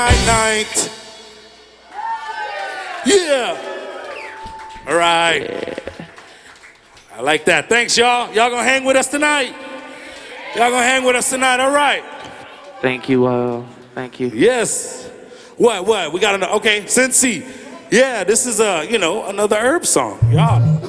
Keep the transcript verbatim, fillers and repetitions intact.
Night, night. Yeah. All right. Yeah. I like that. Thanks, y'all. Y'all gonna hang with us tonight? Y'all gonna hang with us tonight? All right. Thank you. Uh, thank you. Yes. What? What? We got another. Okay. Cincy. Yeah. This is a you know another herb song. Y'all.